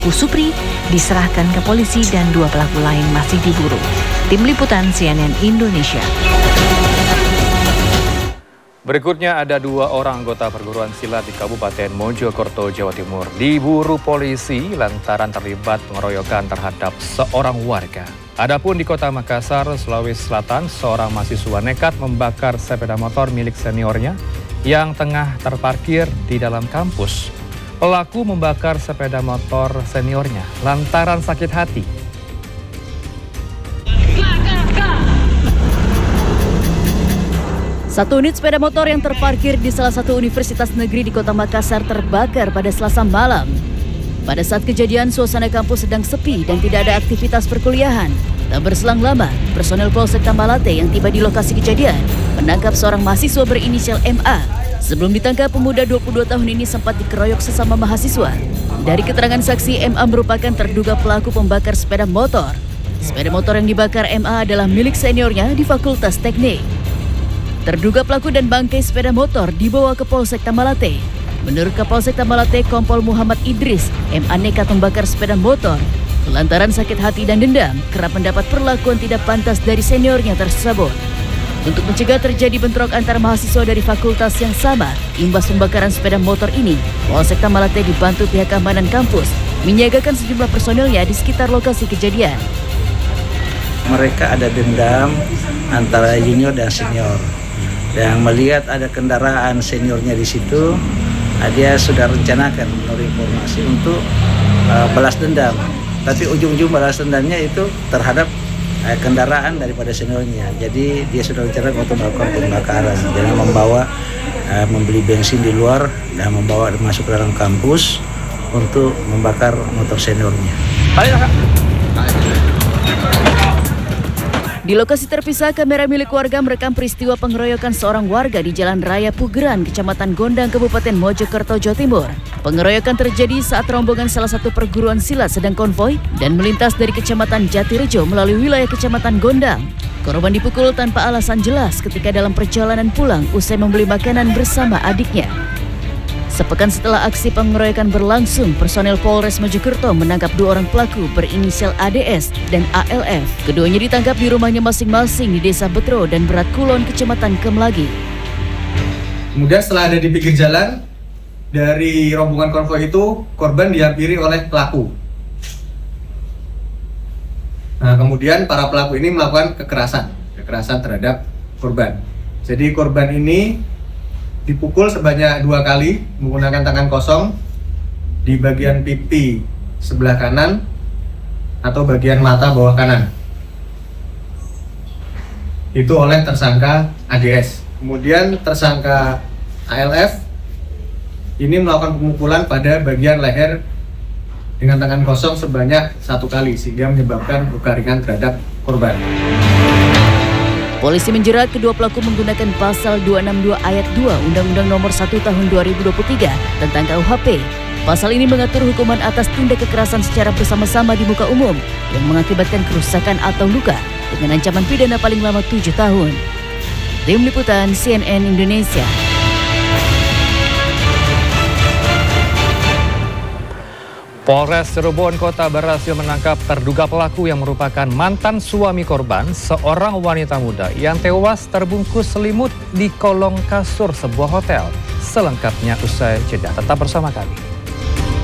Supri diserahkan ke polisi dan 2 pelaku lain masih diburu. Tim Liputan CNN Indonesia. Berikutnya ada 2 orang anggota perguruan silat di Kabupaten Mojokerto, Jawa Timur diburu polisi lantaran terlibat pengeroyokan terhadap seorang warga. Adapun di Kota Makassar, Sulawesi Selatan, seorang mahasiswa nekat membakar sepeda motor milik seniornya yang tengah terparkir di dalam kampus. Pelaku membakar sepeda motor seniornya lantaran sakit hati. Satu unit sepeda motor yang terparkir di salah satu universitas negeri di Kota Makassar terbakar pada Selasa malam. Pada saat kejadian, suasana kampus sedang sepi dan tidak ada aktivitas perkuliahan. Tak berselang lama, personel Polsek Tambalate yang tiba di lokasi kejadian menangkap seorang mahasiswa berinisial MA. Sebelum ditangkap, pemuda 22 tahun ini sempat dikeroyok sesama mahasiswa. Dari keterangan saksi, MA merupakan terduga pelaku pembakar sepeda motor. Sepeda motor yang dibakar MA adalah milik seniornya di Fakultas Teknik. Terduga pelaku dan bangkai sepeda motor dibawa ke Polsek Tambalate. Menurut Kapolsek Tambalate, Kompol Muhammad Idris, MA nekat membakar sepeda motor lantaran sakit hati dan dendam kerap mendapat perlakuan tidak pantas dari seniornya tersebut. Untuk mencegah terjadi bentrok antar mahasiswa dari fakultas yang sama, imbas pembakaran sepeda motor ini, Polsek Tambalate dibantu pihak keamanan kampus menyiagakan sejumlah personelnya di sekitar lokasi kejadian. Mereka ada dendam antara junior dan senior. Dan melihat ada kendaraan seniornya di situ, dia sudah rencanakan menurut informasi untuk balas dendam. Tapi ujung-ujung balas dendamnya itu terhadap kendaraan daripada seniornya. Jadi dia sudah rencanakan untuk melakukan pembakaran dengan membeli bensin di luar dan membawa masuk ke dalam kampus untuk membakar motor seniornya. Di lokasi terpisah, kamera milik warga merekam peristiwa pengeroyokan seorang warga di Jalan Raya Pugeran, Kecamatan Gondang, Kabupaten Mojokerto, Jawa Timur. Pengeroyokan terjadi saat rombongan salah satu perguruan silat sedang konvoi dan melintas dari Kecamatan Jatirejo melalui wilayah Kecamatan Gondang. Korban dipukul tanpa alasan jelas ketika dalam perjalanan pulang usai membeli makanan bersama adiknya. Sepekan setelah aksi pengeroyokan berlangsung, personel Polres Mojokerto menangkap 2 orang pelaku berinisial ADS dan ALF. Keduanya ditangkap di rumahnya masing-masing di Desa Betro dan Berat Kulon, Kecamatan Kemlagi. Kemudian setelah ada di pinggir jalan, dari rombongan konvoi itu, korban dihampiri oleh pelaku. Nah, kemudian para pelaku ini melakukan kekerasan terhadap korban. Jadi korban ini dipukul sebanyak 2 kali menggunakan tangan kosong di bagian pipi sebelah kanan atau bagian mata bawah kanan. Itu oleh tersangka ADS. Kemudian tersangka ALF ini melakukan pemukulan pada bagian leher dengan tangan kosong sebanyak 1 kali sehingga menyebabkan luka ringan terhadap korban. Polisi menjerat kedua pelaku menggunakan pasal 262 ayat 2 Undang-Undang Nomor 1 Tahun 2023 tentang KUHP. Pasal ini mengatur hukuman atas tindak kekerasan secara bersama-sama di muka umum yang mengakibatkan kerusakan atau luka dengan ancaman pidana paling lama 7 tahun. Tim Liputan CNN Indonesia. Polres Cirebon Kota berhasil menangkap terduga pelaku yang merupakan mantan suami korban, seorang wanita muda yang tewas terbungkus selimut di kolong kasur sebuah hotel. Selengkapnya usai jeda. Tetap bersama kami.